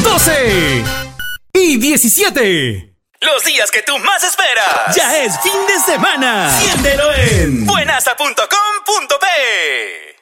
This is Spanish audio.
12 y 17. Los días que tú más esperas. Ya es fin de semana. Siéntelo en buenasa.com.p.